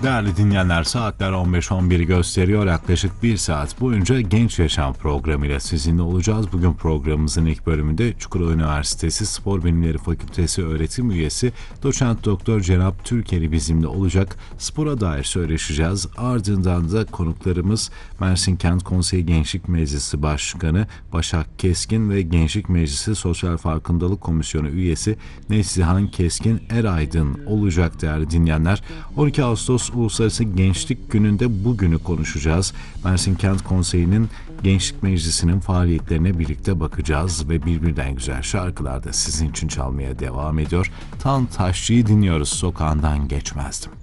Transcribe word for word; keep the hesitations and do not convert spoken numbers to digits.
Değerli dinleyenler, saatler on beş on biri gösteriyor. Yaklaşık bir saat boyunca Genç Yaşam programıyla sizinle olacağız. Bugün programımızın ilk bölümünde Çukurova Üniversitesi Spor Bilimleri Fakültesi öğretim üyesi Doçent Doktor Cenap Türkeli bizimle olacak. Spora dair söyleşeceğiz. Ardından da konuklarımız Mersin Kent Konseyi Gençlik Meclisi Başkanı Başak Keskin ve Gençlik Meclisi Sosyal Farkındalık Komisyonu üyesi Neslihan Keskin Eraydın olacak değerli dinleyenler. on iki Ağustos Uluslararası Gençlik Günü'nde bugünü konuşacağız. Mersin Kent Konseyi'nin Gençlik Meclisi'nin faaliyetlerine birlikte bakacağız ve birbirinden güzel şarkılar da sizin için çalmaya devam ediyor. Tan Taşçı'yı dinliyoruz, Sokağından Geçmezdim.